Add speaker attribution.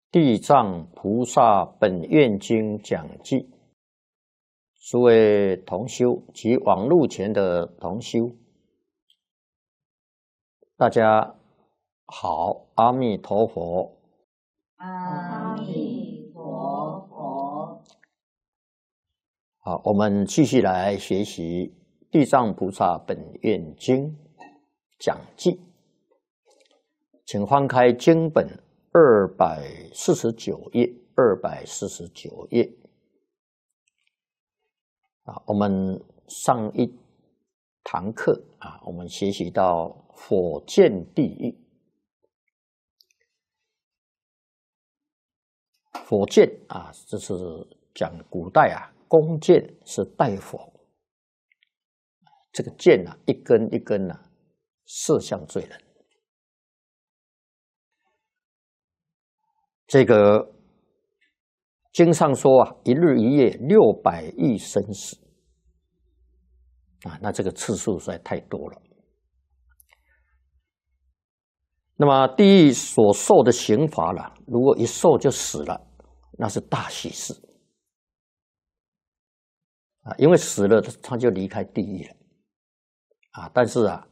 Speaker 1: 地藏菩萨本愿经讲记，诸位同修及网络前的同修，大家好，阿弥陀佛。
Speaker 2: 阿弥陀佛。
Speaker 1: 好，我们继续来学习《地藏菩萨本愿经》讲记，请翻开经本249页，249页。我们上一堂课我们学习到火箭地狱。火箭这是讲古代弓箭是带火，这个箭一根一根射向罪人。这个经上说一日一夜600亿生死那这个次数实在太多了。那么地狱所受的刑罚如果一受就死了，那是大喜事因为死了他就离开地狱了但是